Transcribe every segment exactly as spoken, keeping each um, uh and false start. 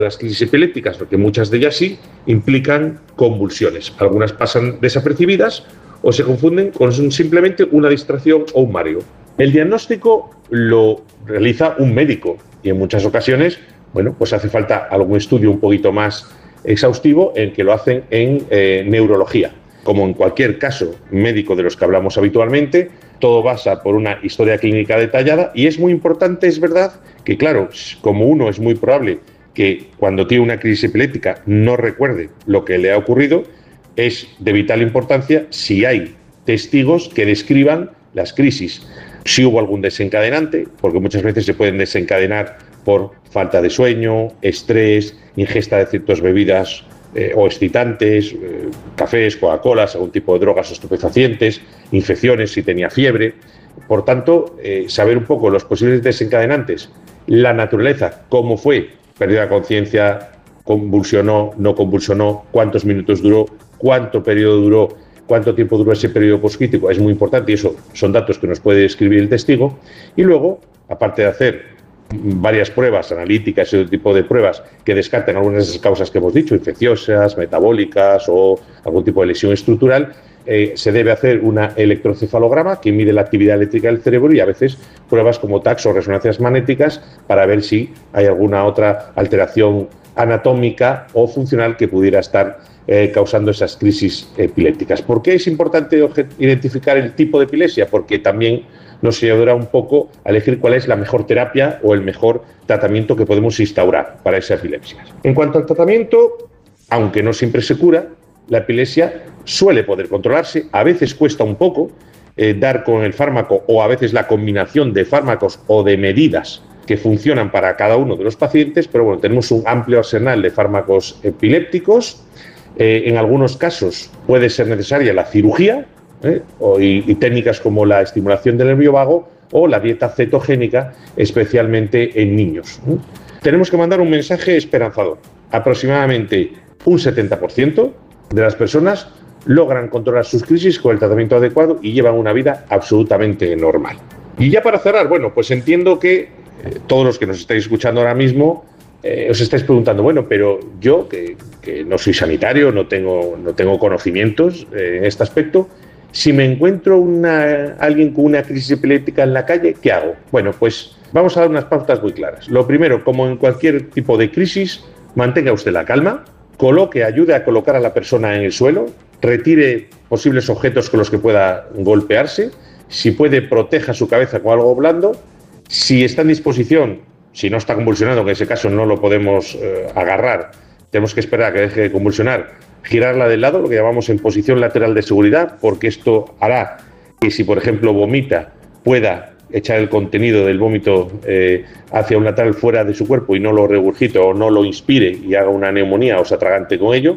Las crisis epilépticas, porque muchas de ellas sí, implican convulsiones. Algunas pasan desapercibidas o se confunden con simplemente una distracción o un mareo. El diagnóstico lo realiza un médico y en muchas ocasiones, bueno, pues hace falta algún estudio un poquito más exhaustivo en que lo hacen en eh, neurología. Como en cualquier caso médico de los que hablamos habitualmente, todo pasa por una historia clínica detallada y es muy importante, es verdad, que claro, como uno es muy probable que cuando tiene una crisis epiléptica no recuerde lo que le ha ocurrido, es de vital importancia si hay testigos que describan las crisis. Si hubo algún desencadenante, porque muchas veces se pueden desencadenar por falta de sueño, estrés, ingesta de ciertas bebidas eh, o excitantes, eh, cafés, Coca-Colas, algún tipo de drogas o estupefacientes, infecciones si tenía fiebre. Por tanto, eh, saber un poco los posibles desencadenantes, la naturaleza, cómo fue, pérdida de conciencia, convulsionó, no convulsionó, cuántos minutos duró, cuánto periodo duró, cuánto tiempo duró ese periodo poscrítico, es muy importante y eso son datos que nos puede escribir el testigo. Y luego, aparte de hacer varias pruebas analíticas, ese tipo de pruebas que descarten algunas de esas causas que hemos dicho, infecciosas, metabólicas o algún tipo de lesión estructural, eh, se debe hacer una electrocefalograma que mide la actividad eléctrica del cerebro y a veces pruebas como tacs o resonancias magnéticas para ver si hay alguna otra alteración anatómica o funcional que pudiera estar eh, causando esas crisis epilépticas. ¿Por qué es importante identificar el tipo de epilepsia? Porque también nos ayudará un poco a elegir cuál es la mejor terapia o el mejor tratamiento que podemos instaurar para esa epilepsia. En cuanto al tratamiento, aunque no siempre se cura, la epilepsia suele poder controlarse, a veces cuesta un poco eh, dar con el fármaco o a veces la combinación de fármacos o de medidas que funcionan para cada uno de los pacientes, pero bueno, tenemos un amplio arsenal de fármacos epilépticos. Eh, en algunos casos puede ser necesaria la cirugía eh, o, y, y técnicas como la estimulación del nervio vago o la dieta cetogénica, especialmente en niños. ¿eh? Tenemos que mandar un mensaje esperanzador. Aproximadamente un setenta por ciento de las personas logran controlar sus crisis con el tratamiento adecuado y llevan una vida absolutamente normal. Y ya para cerrar, bueno, pues entiendo que eh, todos los que nos estáis escuchando ahora mismo eh, os estáis preguntando, bueno, pero yo, que, que no soy sanitario, no tengo, no tengo conocimientos eh, en este aspecto, si me encuentro una, alguien con una crisis epiléptica en la calle, ¿qué hago? Bueno, pues vamos a dar unas pautas muy claras. Lo primero, como en cualquier tipo de crisis, mantenga usted la calma, coloque, ayude a colocar a la persona en el suelo, retire posibles objetos con los que pueda golpearse, si puede, proteja su cabeza con algo blando, si está en disposición, si no está convulsionando, que en ese caso no lo podemos eh, agarrar, tenemos que esperar a que deje de convulsionar, girarla de lado, lo que llamamos en posición lateral de seguridad, porque esto hará que si, por ejemplo, vomita, pueda echar el contenido del vómito eh, hacia un lateral fuera de su cuerpo y no lo regurgite o no lo inspire y haga una neumonía o se atragante con ello,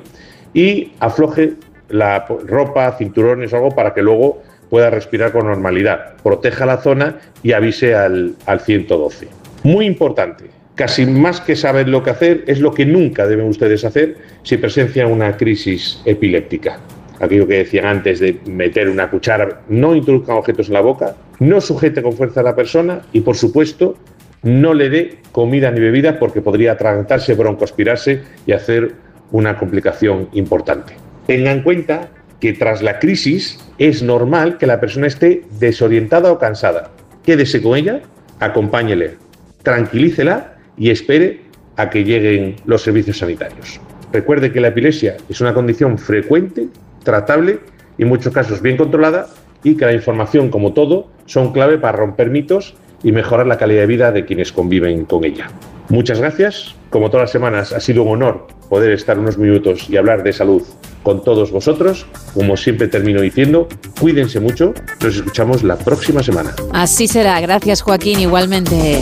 y afloje la ropa, cinturones o algo para que luego pueda respirar con normalidad, proteja la zona y avise al, al ciento doce. Muy importante, casi más que saber lo que hacer, es lo que nunca deben ustedes hacer si presencian una crisis epiléptica. Aquello que decían antes de meter una cuchara, no introduzcan objetos en la boca, no sujete con fuerza a la persona y, por supuesto, no le dé comida ni bebida porque podría atragantarse, broncoaspirarse y hacer una complicación importante. Tengan en cuenta que tras la crisis es normal que la persona esté desorientada o cansada. Quédese con ella, acompáñele, tranquilícela y espere a que lleguen los servicios sanitarios. Recuerde que la epilepsia es una condición frecuente, tratable y en muchos casos bien controlada y que la información, como todo, son clave para romper mitos y mejorar la calidad de vida de quienes conviven con ella. Muchas gracias. Como todas las semanas, ha sido un honor poder estar unos minutos y hablar de salud con todos vosotros. Como siempre termino diciendo, cuídense mucho. Nos escuchamos la próxima semana. Así será. Gracias, Joaquín. Igualmente.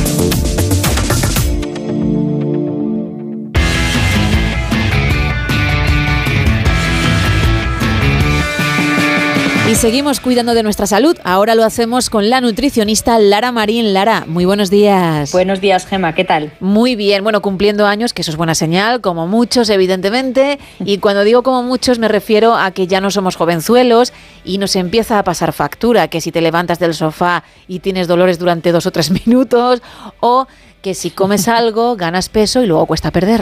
Y seguimos cuidando de nuestra salud. Ahora lo hacemos con la nutricionista Lara Marín. Lara, muy buenos días. Buenos días, Gemma, ¿qué tal? Muy bien, bueno, cumpliendo años, que eso es buena señal, como muchos, evidentemente. Y cuando digo como muchos, me refiero a que ya no somos jovenzuelos y nos empieza a pasar factura, que si te levantas del sofá y tienes dolores durante dos o tres minutos, o que si comes algo, ganas peso y luego cuesta perderlo.